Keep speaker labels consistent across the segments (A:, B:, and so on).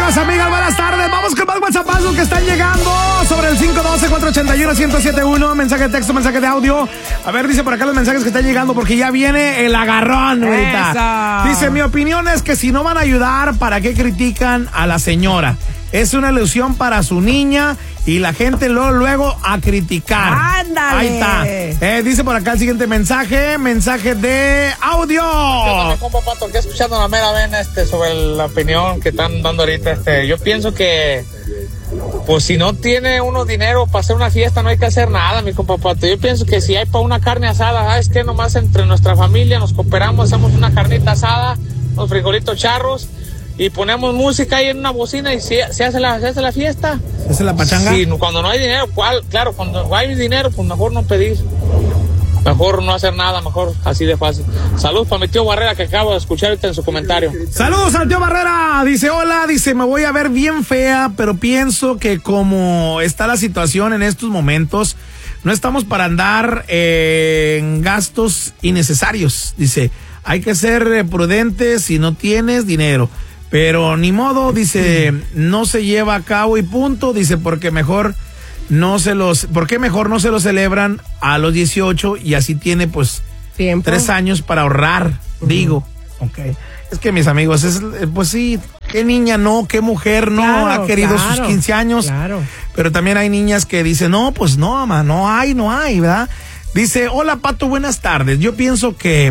A: amigos, amigas, buenas tardes. Vamos con más WhatsAppazos que están llegando sobre el 512-481-1071. Mensaje de texto, mensaje de audio. A ver, dice por acá los mensajes que están llegando porque ya viene el agarrón ahorita. Dice, mi opinión es que si no van a ayudar, ¿para qué critican a la señora? Es una ilusión para su niña y la gente luego a criticar.
B: ¡Ándale!
A: Ahí está. Dice por acá el siguiente mensaje de audio.
C: Yo compa Pato, aquí escuchando la mera vena sobre la opinión que están dando ahorita. Yo pienso que, pues si no tiene uno dinero para hacer una fiesta, no hay que hacer nada, mi compa Pato. Yo pienso que si hay para una carne asada, ¿sabes qué? Nomás entre nuestra familia nos cooperamos, hacemos una carnita asada, unos frijolitos charros, y ponemos música ahí en una bocina y se hace la fiesta.
A: ¿Se hace la pachanga?
C: Sí, cuando no hay dinero, claro, cuando hay dinero, pues mejor no pedir. Mejor no hacer nada, mejor así de fácil. Saludos para mi tío Barrera que acabo de escuchar ahorita en su comentario.
A: Saludos al tío Barrera. Dice, hola, dice, me voy a ver bien fea, pero pienso que como está la situación en estos momentos, no estamos para andar en gastos innecesarios. Dice, hay que ser prudentes si no tienes dinero. Pero ni modo, dice, no se lleva a cabo y punto. Dice, ¿por qué mejor no se lo celebran a los 18 y así tiene pues tiempo? 3 años para ahorrar, digo. Okay. Es que mis amigos, pues sí, qué niña no, qué mujer no ha querido sus 15 años. Claro. Pero también hay niñas que dicen, no, pues no, mamá, no hay, ¿verdad? Dice, hola Pato, buenas tardes. Yo pienso que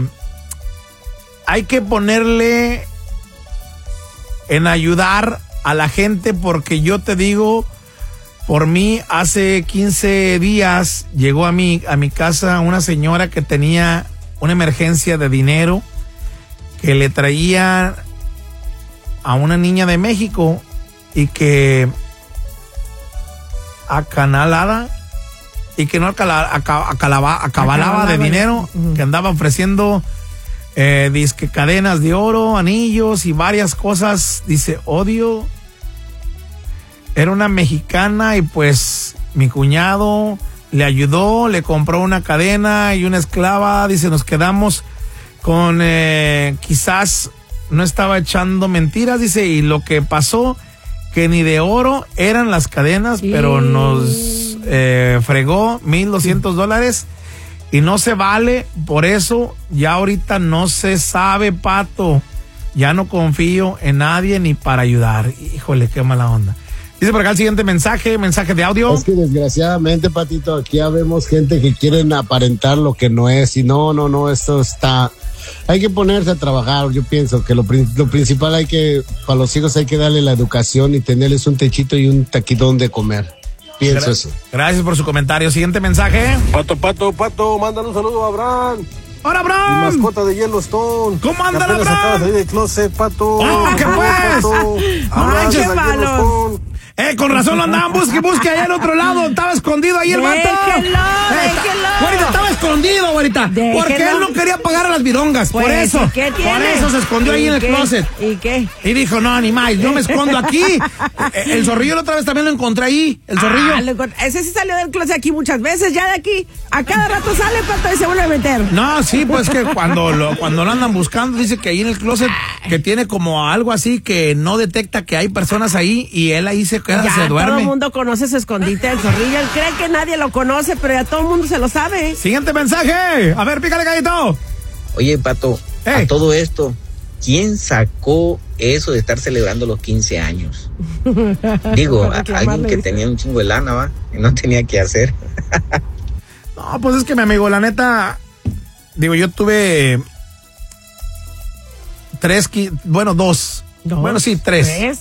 A: hay que ponerle en ayudar a la gente porque yo te digo, por mí hace 15 días llegó a mi casa una señora que tenía una emergencia de dinero que le traía a una niña de México y que acanalada y que no acabalaba de dinero, que andaba ofreciendo disque cadenas de oro, anillos y varias cosas. Dice, odio. Era una mexicana y pues mi cuñado le ayudó, le compró una cadena y una esclava. Dice, nos quedamos con quizás no estaba echando mentiras, dice, y lo que pasó que ni de oro eran las cadenas, pero nos fregó $1,200 y no se vale, por eso ya ahorita no se sabe, Pato, ya no confío en nadie ni para ayudar. Híjole, qué mala onda. Dice por acá el siguiente mensaje de audio.
D: Es que desgraciadamente, Patito, aquí ya vemos gente que quieren aparentar lo que no es y no, esto está... Hay que ponerse a trabajar. Yo pienso que lo principal para los hijos hay que darle la educación y tenerles un techito y un taquitón de comer. Pienso eso.
A: Gracias por su comentario. Siguiente mensaje.
E: Pato, mándale un saludo a Abraham.
A: ¡Hola, Abraham!
E: Mi mascota de Yellowstone.
A: ¿Cómo anda, Abraham?
E: Acabas de salir del closet, Pato.
A: ¡Oh, qué pues!
E: Abraham de Yellowstone.
A: Con razón lo andaban busque allá al otro lado. Estaba escondido ahí el vato.
B: Déjenlo.
A: Güerita, estaba escondido, güerita. Porque él no quería pagar a las virongas.
B: Pues,
A: por eso.
B: ¿qué tiene?
A: Por eso se escondió ahí en el closet.
B: ¿Y qué?
A: Y dijo, no, animal, yo me escondo aquí. El zorrillo la otra vez también lo encontré ahí. El zorrillo.
B: Ese sí salió del closet aquí muchas veces. Ya de aquí, a cada rato sale, Pato, y se vuelve a meter.
A: No, sí, pues que cuando lo andan buscando, dice que ahí en el closet que tiene como algo así que no detecta que hay personas ahí y él ahí se queda, se duerme.
B: Todo el mundo conoce su escondite del zorrillo. Él cree que nadie lo conoce, pero ya todo el mundo se lo sabe.
A: Siguiente mensaje. A ver, pícale, gallito.
F: Oye, Pato, a todo esto, ¿quién sacó eso de estar celebrando los 15 años? Digo, alguien que tenía un chingo de lana, ¿va? Y no tenía que hacer.
A: No, pues es que mi amigo, la neta, digo, yo tuve 2. Bueno, sí, 3.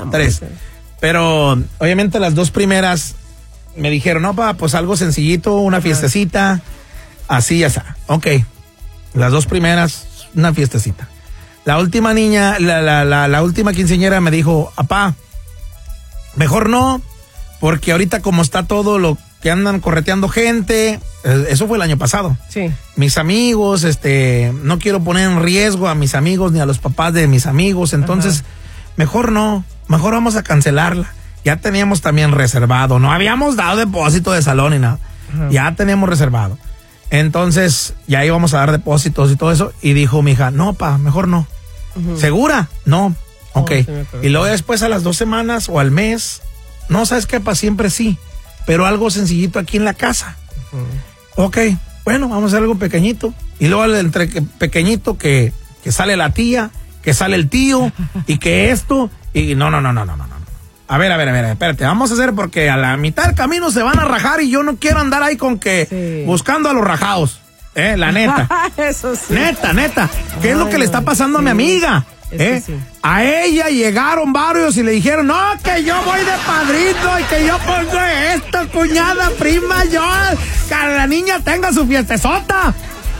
A: Pero obviamente las 2 primeras me dijeron, no, pues algo sencillito, una fiestecita, así ya está. Ok, las 2 primeras, una fiestecita. La última niña, la última quinceañera me dijo, apá, mejor no, porque ahorita como está todo lo que andan correteando gente, eso fue el año pasado.
B: Sí.
A: Mis amigos, no quiero poner en riesgo a mis amigos ni a los papás de mis amigos, entonces mejor no, mejor vamos a cancelarla. Ya teníamos también reservado, no habíamos dado depósito de salón ni nada, ya teníamos reservado. Entonces ya íbamos a dar depósitos y todo eso, y dijo mi hija, no, pa, mejor no. ¿Segura? No. Ok. Y luego después a las 2 semanas o al mes, no, ¿sabes qué? Para siempre sí, pero algo sencillito aquí en la casa. Ok, bueno, vamos a hacer algo pequeñito. Y luego entre pequeñito que sale la tía, que sale el tío, y que esto, y no. A ver, espérate, vamos a hacer porque a la mitad del camino se van a rajar y yo no quiero andar ahí con que buscando a los rajados, la neta.
B: Eso sí.
A: Neta, ¿qué es lo que le está pasando a mi amiga? Sí. A ella llegaron varios y le dijeron, no, que yo voy de padrino y que yo pongo esto, cuñada, prima, yo, que la niña tenga su fiestezota.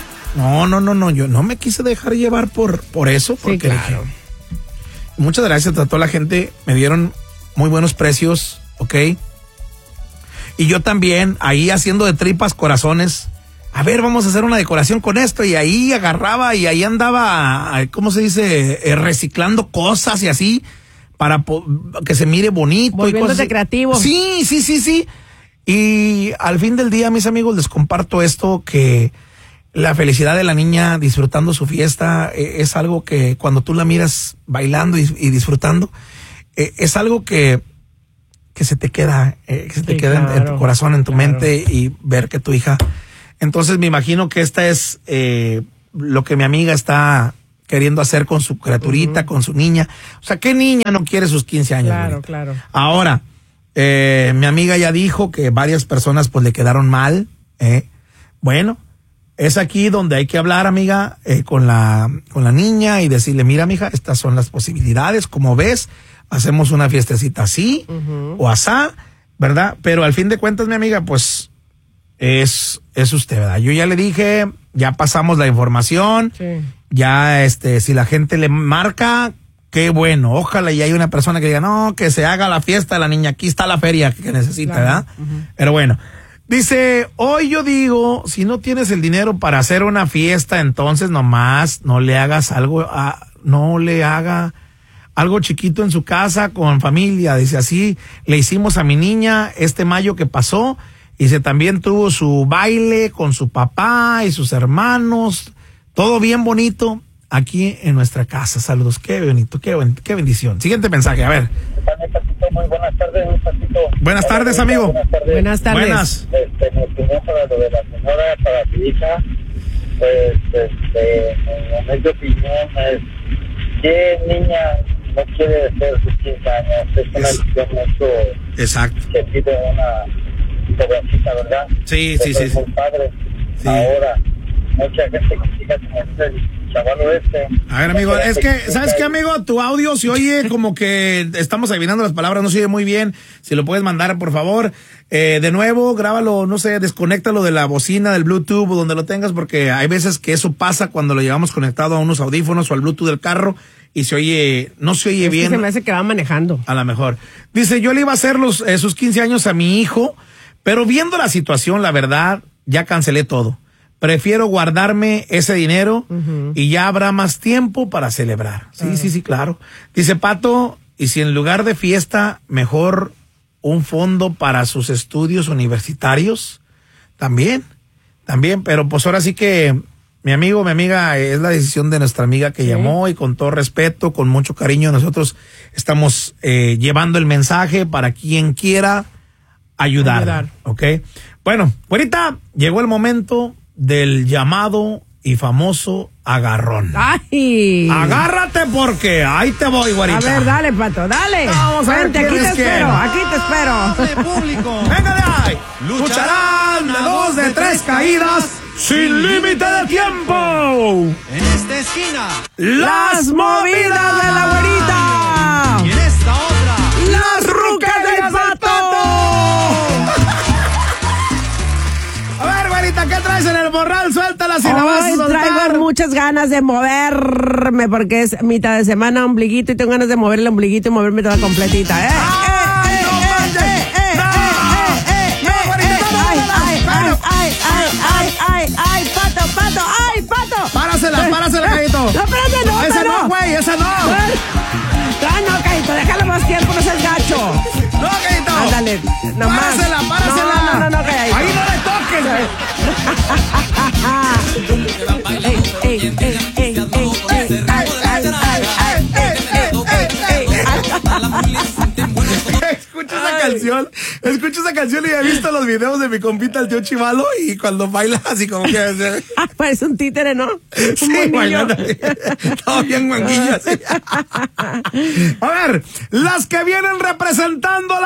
A: No, yo no me quise dejar llevar por eso, porque
B: claro.
A: Dije, muchas gracias a toda la gente, me dieron muy buenos precios, ¿ok? Y yo también, ahí haciendo de tripas corazones, a ver, vamos a hacer una decoración con esto, y ahí agarraba y ahí andaba, ¿cómo se dice? Reciclando cosas y así, para que se mire bonito.
B: Volviéndote
A: y cosas
B: creativo.
A: Sí. Y al fin del día, mis amigos, les comparto esto, que la felicidad de la niña disfrutando su fiesta es algo que cuando tú la miras bailando y disfrutando, es algo que se te queda, queda en tu corazón, en tu mente, y ver que tu hija. Entonces me imagino que esta es lo que mi amiga está queriendo hacer con su criaturita, con su niña. O sea, ¿qué niña no quiere sus 15 años?
B: Claro.
A: Ahora, mi amiga ya dijo que varias personas pues le quedaron mal. Bueno, es aquí donde hay que hablar, amiga, con la niña y decirle, mira, mija, estas son las posibilidades, como ves, hacemos una fiestecita así o asá, ¿verdad? Pero al fin de cuentas, mi amiga, pues es usted, ¿verdad? Yo ya le dije, ya pasamos la información, ya si la gente le marca, qué bueno, ojalá y hay una persona que diga, no, que se haga la fiesta de la niña, aquí está la feria que necesita, ¿verdad? Pero bueno. Dice, hoy yo digo, si no tienes el dinero para hacer una fiesta, entonces nomás no le hagas algo, no le haga algo chiquito en su casa con familia. Dice, así le hicimos a mi niña este mayo que pasó. Dice, también tuvo su baile con su papá y sus hermanos, todo bien bonito aquí en nuestra casa. Saludos, qué bonito, qué bendición. Siguiente mensaje, a ver.
G: Muy buenas tardes, Patito.
A: Buenas tardes, amigo.
B: Buenas tardes.
A: Buenas.
G: Mi opinión para lo de la señora, para mi hija, pues, mi humilde opinión es, ¿qué niña no quiere hacer sus 15 años? Es una decisión mucho.
A: Exacto.
G: Que pide una jovencita, ¿verdad?
A: Sí.
G: Muy padre.
A: Sí.
G: Ahora, mucha gente critica como el chavalo
A: A ver, amigo, es que, ¿sabes qué, amigo? Tu audio se oye como que estamos adivinando las palabras, no se oye muy bien. Si lo puedes mandar, por favor. De nuevo, grábalo, no sé, desconéctalo de la bocina, del Bluetooth o donde lo tengas, porque hay veces que eso pasa cuando lo llevamos conectado a unos audífonos o al Bluetooth del carro y no se oye bien.
B: Se me hace que va manejando.
A: A lo mejor. Dice, yo le iba a hacer sus 15 años a mi hijo, pero viendo la situación, la verdad, ya cancelé todo. Prefiero guardarme ese dinero y ya habrá más tiempo para celebrar. Sí, claro. Dice Pato, y si en lugar de fiesta, mejor un fondo para sus estudios universitarios, también, pero pues ahora sí que mi amigo, mi amiga, es la decisión de nuestra amiga que llamó, y con todo respeto, con mucho cariño, nosotros estamos llevando el mensaje para quien quiera ayudar. ¿Ok? Bueno, ahorita llegó el momento del llamado y famoso agarrón.
B: ¡Ay!
A: Agárrate porque ahí te voy, güerita.
B: A ver, dale, Pato, dale.
A: Vamos a ver,
B: vente, aquí te espero, aquí te espero.
A: Dale, público. Venga de ahí. Lucharán de 2 de 3 caídas sin límite de tiempo.
H: En esta esquina,
B: las movidas de la güerita.
H: Y en esta otra,
B: las rucas del Pato.
A: ¿Qué traes en el morral? Suéltala si la vas a soltar.
B: Traigo muchas ganas de moverme porque es mitad de semana, ombliguito, y tengo ganas de mover el ombliguito y moverme toda completita. ¡Ay, Pato!
A: Párasela, Cayito.
B: No, espérate, no.
A: Esa no, güey, esa no.
B: No, Cayito, déjalo más tiempo, no seas gacho.
A: No, Cayito.
B: Ándale, nomás.
A: Párasela.
B: No, Cayito.
A: Ahí no le toques, güey. canción y he visto los videos de mi compita el tío Chivalo y cuando baila así como que
B: parece un títere, ¿no?
A: Sí, bailando todo bien manguillo así. A ver, las que vienen representando